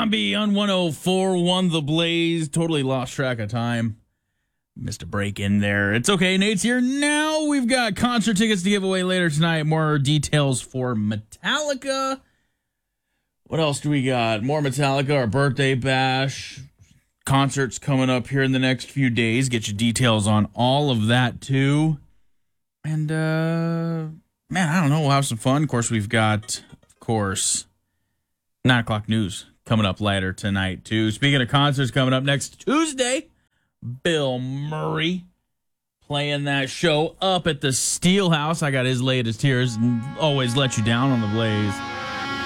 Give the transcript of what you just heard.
Zombie on 104.1 The Blaze. Totally lost track of time. Missed a break in there. It's okay. Nate's here now. We've got concert tickets to give away later tonight. More details for Metallica. What else do we got? More Metallica, our birthday bash. Concerts coming up here in the next few days. Get you details on all of that, too. And, man, I don't know. We'll have some fun. Of course, we've got, 9 o'clock news coming up later tonight, too. Speaking of concerts coming up next Tuesday, Bill Murray playing that show up at the Steelhouse. I got his latest tears and always let you down on the Blaze.